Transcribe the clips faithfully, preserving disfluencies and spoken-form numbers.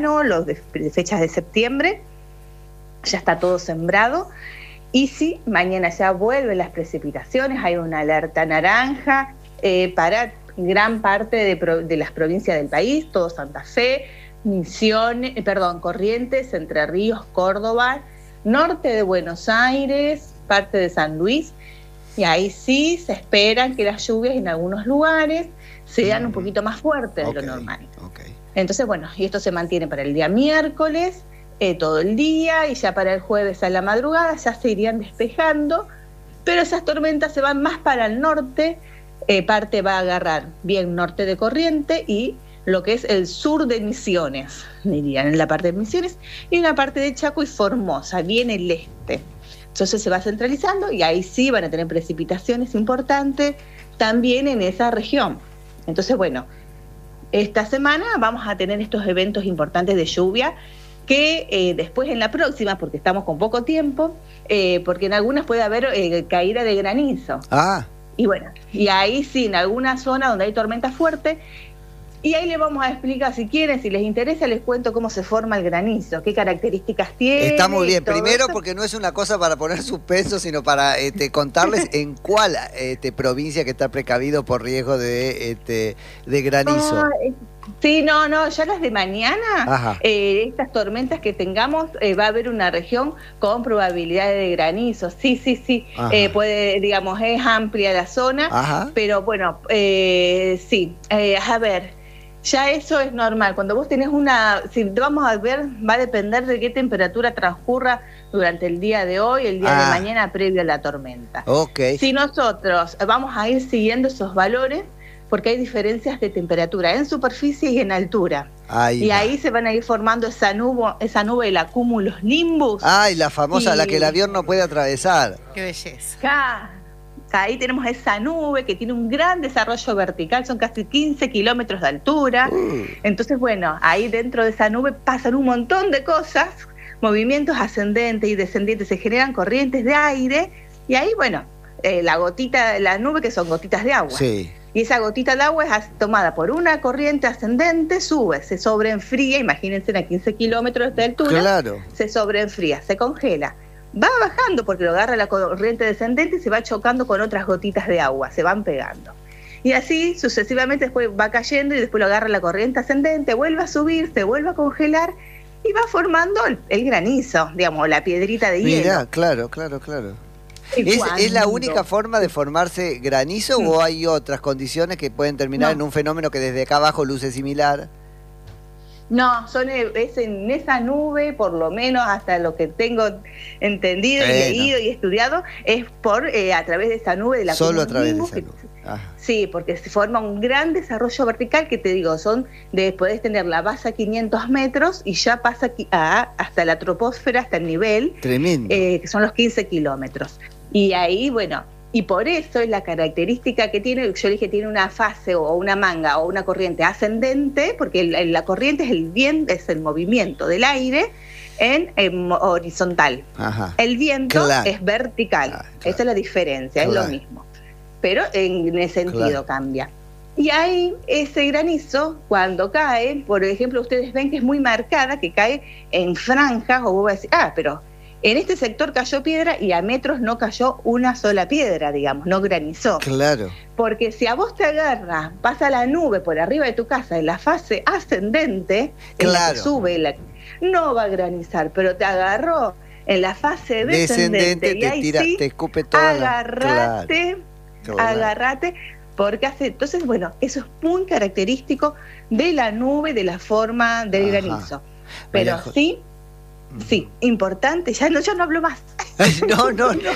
los de, de fechas de septiembre, ya está todo sembrado. Y sí, mañana ya vuelven las precipitaciones, hay una alerta naranja eh, para gran parte de, pro, de las provincias del país, todo Santa Fe, Misiones, eh, perdón, Corrientes, Entre Ríos, Córdoba, norte de Buenos Aires, parte de San Luis, y ahí sí se esperan que las lluvias en algunos lugares sean un poquito más fuertes okay, de lo normal. Okay. Entonces, bueno, y esto se mantiene para el día miércoles, eh, todo el día, y ya para el jueves a la madrugada ya se irían despejando, pero esas tormentas se van más para el norte, eh, parte va a agarrar bien norte de Corrientes y lo que es el sur de Misiones, dirían, en la parte de Misiones, y en la parte de Chaco y Formosa, bien el este. Entonces se va centralizando y ahí sí van a tener precipitaciones importantes también en esa región. Entonces, bueno, esta semana vamos a tener estos eventos importantes de lluvia que eh, después en la próxima, porque estamos con poco tiempo, eh, porque en algunas puede haber eh, caída de granizo. Ah. Y bueno, y ahí sí, en alguna zona donde hay tormenta fuerte. Y ahí les vamos a explicar, si quieren, si les interesa, les cuento cómo se forma el granizo, qué características tiene. Está muy bien. Primero, eso. Porque no es una cosa para poner suspenso, sino para este, contarles en cuál este, provincia que está precavido por riesgo de, este, de granizo. Ah, sí, no, no, ya las de mañana, eh, estas tormentas que tengamos, eh, va a haber una región con probabilidades de granizo. Sí, sí, sí, eh, puede, digamos, es amplia la zona, Ajá. pero bueno, eh, sí, eh, a ver. Ya eso es normal. Cuando vos tenés una, si vamos a ver, va a depender de qué temperatura transcurra durante el día de hoy, el día ah. de mañana previo a la tormenta. Okay. Si nosotros vamos a ir siguiendo esos valores, porque hay diferencias de temperatura en superficie y en altura. Ahí y va. Ahí se van a ir formando esa nube, esa nube de la cúmulos nimbus. Ay, la famosa, y... la que el avión no puede atravesar. Qué belleza. Ja. Ahí tenemos esa nube que tiene un gran desarrollo vertical, son casi quince kilómetros de altura. Uh. Entonces, bueno, ahí dentro de esa nube pasan un montón de cosas, movimientos ascendentes y descendientes, se generan corrientes de aire, y ahí, bueno, eh, la gotita de la nube, que son gotitas de agua. Sí. Y esa gotita de agua es tomada por una corriente ascendente, sube, se sobreenfría, imagínense a quince kilómetros de altura, claro. se sobreenfría, se congela. Va bajando porque lo agarra la corriente descendente y se va chocando con otras gotitas de agua, se van pegando. Y así sucesivamente después va cayendo y después lo agarra la corriente ascendente, vuelve a subir, se vuelve a congelar y va formando el, el granizo, digamos, la piedrita de Mirá, hielo. Mirá, claro, claro, claro. ¿Es, ¿Es la única forma de formarse granizo mm. o hay otras condiciones que pueden terminar no. en un fenómeno que desde acá abajo luce similar? No, son es en esa nube, por lo menos hasta lo que tengo entendido bueno. y leído y estudiado, es por eh, a través de esa nube de la Solo a través de esa que, nube. Sí, porque se forma un gran desarrollo vertical que te digo, son de podés tener la base a quinientos metros y ya pasa a, hasta la troposfera, hasta el nivel. Tremendo. Eh, que son los quince kilómetros. Y ahí, bueno, y por eso es la característica que tiene, yo dije, tiene una fase o una manga o una corriente ascendente, porque el, la corriente es el viento, es el movimiento del aire en, en horizontal. Ajá. El viento claro. es vertical. Claro, claro. Esa es la diferencia, claro. es lo mismo. Pero en, en ese sentido claro. cambia. Y ahí ese granizo, cuando cae, por ejemplo, ustedes ven que es muy marcada, que cae en franjas, o vos vas a decir, ah, pero en este sector cayó piedra y a metros no cayó una sola piedra, digamos, no granizó. Claro. Porque si a vos te agarra, pasa la nube por arriba de tu casa en la fase ascendente, claro. en la que sube, la, no va a granizar, pero te agarró en la fase descendente, descendente y ahí te tira, sí, te escupe toda agarrate, la... claro. agarrate, porque hace, entonces, bueno, eso es muy característico de la nube, de la forma del Ajá. granizo. Pero María... sí... Sí, importante, ya no, yo no hablo más. No, no, no.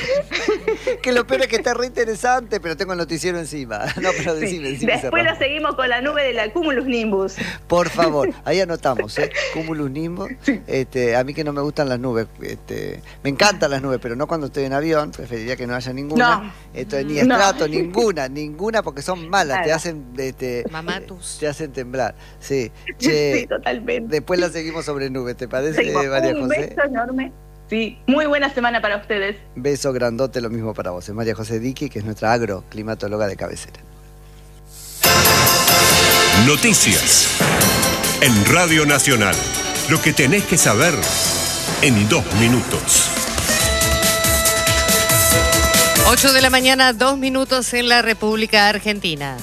Que lo peor es que está re interesante, pero tengo el noticiero encima. No, pero decime, decime. Después cerramos. Lo seguimos con la nube de la Cumulus Nimbus. Por favor, ahí anotamos, ¿eh? Cumulus Nimbus. Sí. Este, a mí que no me gustan las nubes. Este, me encantan las nubes, pero no cuando estoy en avión. Preferiría que no haya ninguna. No. Esto, ni estrato, no. ninguna, ninguna, porque son malas. Nada. Te hacen, este, Mamatus. Te hacen temblar. Sí. Che, sí, totalmente. Después la seguimos sobre nubes, ¿te parece, seguimos. María José? Un beso enorme. Sí, muy buena semana para ustedes. Beso grandote, lo mismo para vos. Es María José Diqui, que es nuestra agroclimatóloga de cabecera. Noticias en Radio Nacional. Lo que tenés que saber en dos minutos. ocho de la mañana, dos minutos en la República Argentina.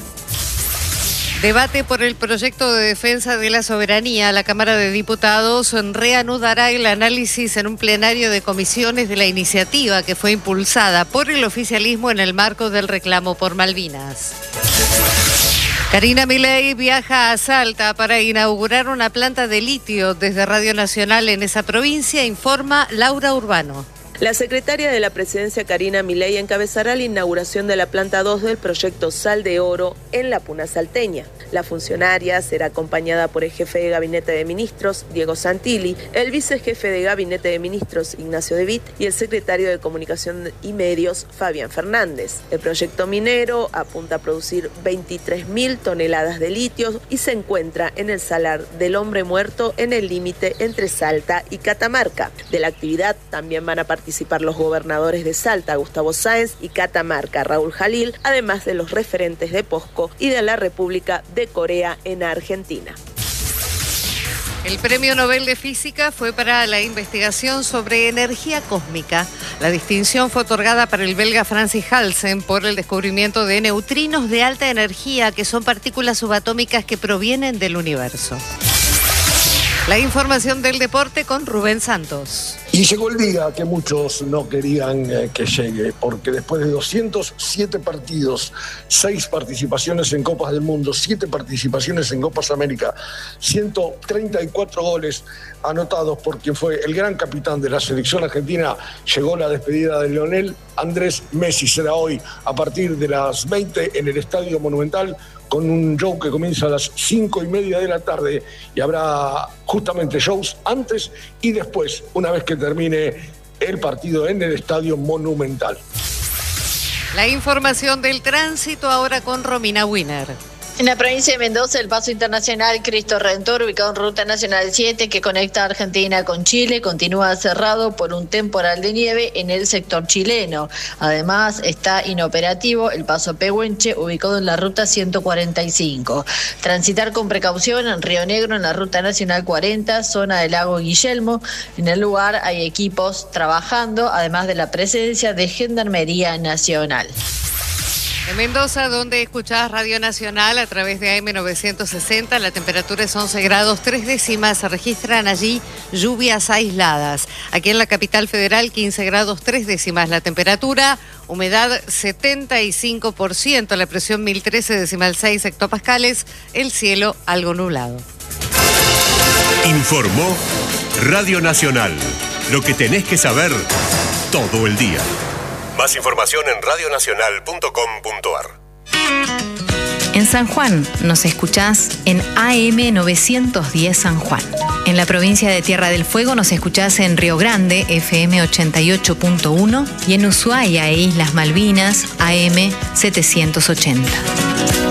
Debate por el proyecto de defensa de la soberanía. La Cámara de Diputados reanudará el análisis en un plenario de comisiones de la iniciativa que fue impulsada por el oficialismo en el marco del reclamo por Malvinas. Karina Milei viaja a Salta para inaugurar una planta de litio desde Radio Nacional en esa provincia, informa Laura Urbano. La secretaria de la Presidencia, Karina Milei, encabezará la inauguración de la planta dos del proyecto Sal de Oro en la Puna salteña. La funcionaria será acompañada por el jefe de Gabinete de Ministros, Diego Santilli, el vicejefe de Gabinete de Ministros, Ignacio De Witt, y el secretario de Comunicación y Medios, Fabián Fernández. El proyecto minero apunta a producir veintitrés mil toneladas de litio y se encuentra en el Salar del Hombre Muerto, en el límite entre Salta y Catamarca. De la actividad también van a participar participar los gobernadores de Salta, Gustavo Sáenz, y Catamarca, Raúl Jalil, además de los referentes de POSCO y de la República de Corea en Argentina. El Premio Nobel de Física fue para la investigación sobre energía cósmica. La distinción fue otorgada para el belga Francis Halsen por el descubrimiento de neutrinos de alta energía, que son partículas subatómicas que provienen del universo. La información del deporte con Rubén Santos. Y llegó el día que muchos no querían eh, que llegue, porque después de doscientos siete partidos, seis participaciones en Copas del Mundo, siete participaciones en Copas América, ciento treinta y cuatro goles anotados por quien fue el gran capitán de la selección argentina, llegó la despedida de Lionel Andrés Messi. Será hoy a partir de las veinte en el Estadio Monumental, con un show que comienza a las cinco y media de la tarde, y habrá justamente shows antes y después, una vez que termine el partido en el Estadio Monumental. La información del tránsito ahora con Romina Wiener. En la provincia de Mendoza, el paso internacional Cristo Redentor, ubicado en Ruta Nacional siete, que conecta Argentina con Chile, continúa cerrado por un temporal de nieve en el sector chileno. Además, está inoperativo el paso Pehuenche, ubicado en la Ruta ciento cuarenta y cinco. Transitar con precaución en Río Negro, en la Ruta Nacional cuarenta, zona del lago Guillermo. En el lugar hay equipos trabajando, además de la presencia de Gendarmería Nacional. En Mendoza, donde escuchás Radio Nacional a través de A M novecientos sesenta, la temperatura es once grados, tres décimas, se registran allí lluvias aisladas. Aquí en la capital federal, quince grados, tres décimas la temperatura, humedad setenta y cinco por ciento, la presión mil trece decimal seis hectopascales, el cielo algo nublado. Informó Radio Nacional, lo que tenés que saber todo el día. Más información en radio nacional punto com punto a r. En San Juan nos escuchás en A M novecientos diez San Juan. En la provincia de Tierra del Fuego nos escuchás en Río Grande, F M ochenta y ocho punto uno, y en Ushuaia e Islas Malvinas, A M setecientos ochenta.